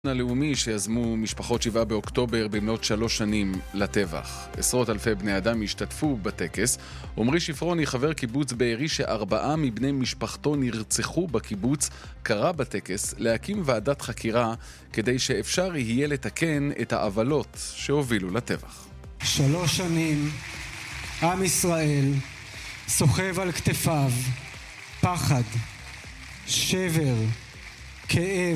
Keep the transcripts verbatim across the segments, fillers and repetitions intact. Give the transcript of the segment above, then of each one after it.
הלאומי שיזמו משפחות שבעה באוקטובר במלאת שלוש שנים לטבח. עשרות אלפי בני אדם השתתפו בטקס. עמרי שפרוני, חבר קיבוץ בארי שארבעה מבני משפחתו נרצחו בקיבוץ, קרא בטקס להקים ועדת חקירה כדי שאפשר יהיה לתקן את העוולות שהובילו לטבח. שלוש שנים עם ישראל סוחב על כתפיו פחד, שבר, כאב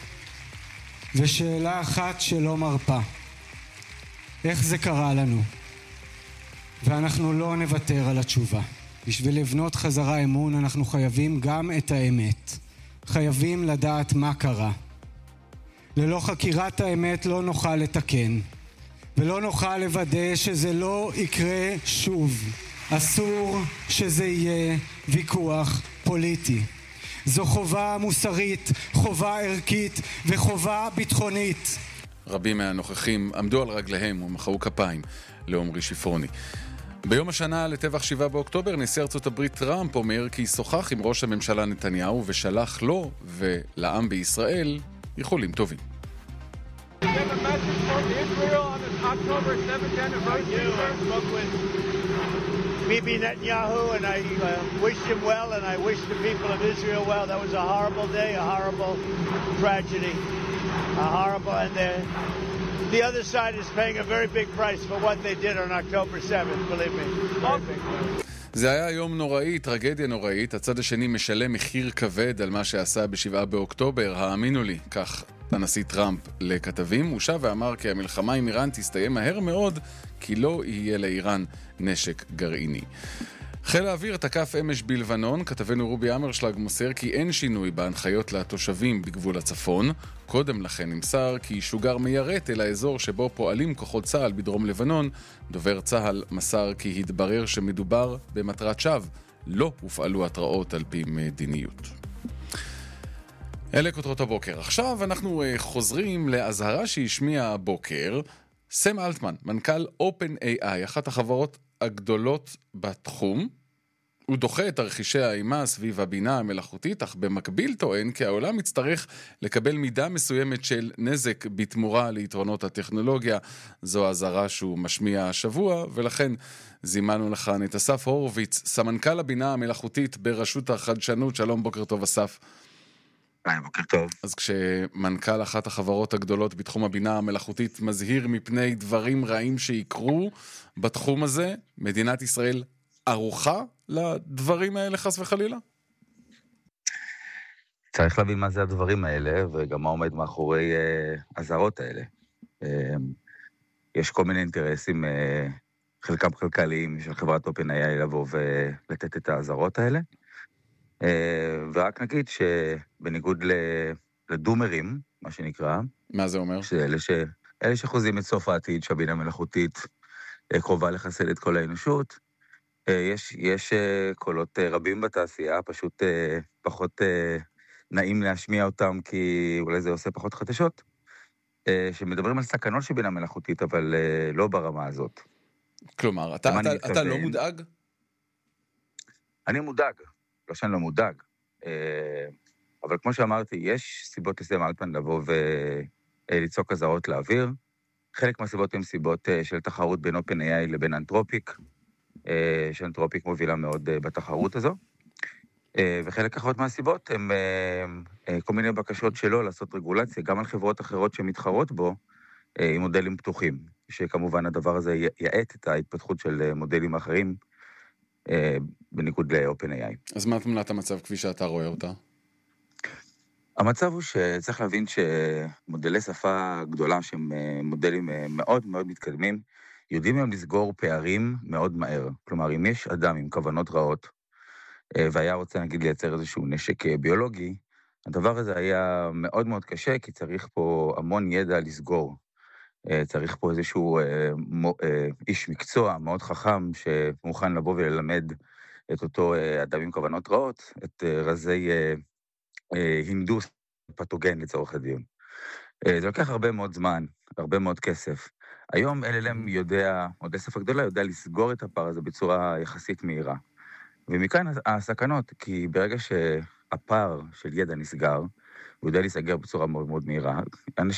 ושאלה אחת שלא מרפה. איך זה קרה לנו? ואנחנו לא נוותר על התשובה. בשביל לבנות חזרה אמון אנחנו חייבים גם את האמת. חייבים לדעת מה קרה. ללא חקירת האמת לא נוכל לתקן. ולא נוכל לוודא שזה לא יקרה שוב. אסור שזה יהיה ויכוח פוליטי. זו חובה מוסרית, חובה ערכית וחובה ביטחונית. רבים מהנוכחים עמדו על רגליהם ומחאו כפיים לעמרי שפרוני. ביום השנה לטבח שבעה באוקטובר, נשיא ארצות הברית טראמפ אומר כי שוחח עם ראש הממשלה נתניהו ושלח לו ולעם בישראל איחולים טובים. Bibi Netanyahu, and I uh, wished him well, and I wish the people of Israel well. That was a horrible day, a horrible tragedy, a horrible, and the, the other side is paying a very big price for what they did on October seventh, believe me. Very big price. זה היה יום נוראי, טרגדיה נוראית. הצד השני משלם מחיר כבד על מה שעשה בשבעה באוקטובר. האמינו לי, כך הנשיא טראמפ לכתבים. הוא שב ואמר כי המלחמה עם איראן תסתיים מהר מאוד, כי לא יהיה לאיראן נשק גרעיני. חיל האוויר תקף אמש בלבנון. כתבנו רובי אמרשלג מוסר כי אין שינוי בהנחיות לתושבים בגבול הצפון. קודם לכן נמסר כי שוגר מיירט אל האזור שבו פועלים כוחות צה"ל בדרום לבנון. דובר צה"ל מסר כי התברר שמדובר במטרת שווא. לא הופעלו התראות על פי מדיניות. אלה כותרות הבוקר. עכשיו אנחנו חוזרים להזהרה שהשמיע הבוקר סם אלטמן, מנכ"ל OpenAI, אחת החברות הגדולות בתחום. הוא דוחה את תרחישי האימה סביב הבינה המלאכותית, אך במקביל טוען כי העולם יצטרך לקבל מידה מסוימת של נזק בתמורה ליתרונות הטכנולוגיה. זו הזהרה שהוא משמיע השבוע, ולכן זימנו לכאן את אסף הורוביץ, סמנכ"ל הבינה המלאכותית ברשות החדשנות. שלום, בוקר טוב אסף. בוקר טוב. אז כשמנכ"ל אחת החברות הגדולות בתחום הבינה המלאכותית מזהיר מפני דברים רעים שיקרו בתחום הזה, מדינת ישראל ערוכה לדברים האלה חס וחלילה? צריך להבין מה זה הדברים האלה, וגם מה עומד מאחורי uh, הזהרות האלה. Uh, יש כל מיני אינטרסים, uh, חלקם כלכליים של חברת OpenAI לבוא ולתת את הזהרות האלה. Uh, ורק נגיד שבניגוד לדומרים, מה שנקרא, מה זה אומר? שאלה, ש... אלה שחוזים את סוף העתיד שהבינה מלאכותית uh, קרובה לחסל את כל האנושות, uh, יש, יש uh, קולות uh, רבים בתעשייה, פשוט uh, פחות uh, נעים להשמיע אותם, כי אולי זה עושה פחות חדשות, uh, שמדברים על סכנות של בינה מלאכותית, אבל uh, לא ברמה הזאת. כלומר, אתה, אתה, אתה לא מודאג? אני מודאג. לא שאני לא מודאג, אבל כמו שאמרתי, יש סיבות לסם אלטמן לבוא וליצוק הזהרות לאוויר. חלק מהסיבות הן סיבות של תחרות בין OpenAI לבין אנתרופיק, שאנתרופיק מובילה מאוד בתחרות הזו. וחלק אחרות מהסיבות הן כל מיני בקשות שלו לעשות רגולציה, גם על חברות אחרות שמתחרות בו, עם מודלים פתוחים, שכמובן הדבר הזה יעט את ההתפתחות של מודלים אחרים, בניגוד ל-OpenAI. אז מה תמונת המצב כפי שאתה רואה אותה? המצב הוא שצריך להבין שמודלי שפה גדולה, שהם מודלים מאוד מאוד מתקדמים, יודעים היום לסגור פערים מאוד מהר. כלומר, אם יש אדם עם כוונות רעות, והיה רוצה נגיד לייצר איזשהו נשק ביולוגי, הדבר הזה היה מאוד מאוד קשה, כי צריך פה המון ידע לסגור. צריך פה איזשהו איש מקצוע מאוד חכם, שמוכן לבוא וללמד את אותו אדם עם כוונות רעות, את רזי הינדוס פתוגן לצורך הדיון. זה לוקח הרבה מאוד זמן, הרבה מאוד כסף. היום אל אל אם יודע, מודל שפה גדולה, יודע לסגור את הפער הזה בצורה יחסית מהירה. ומכאן הסכנות, כי ברגע שהפער של ידע נסגר, הוא יודע להיסגר בצורה מאוד מאוד מהירה. אנשים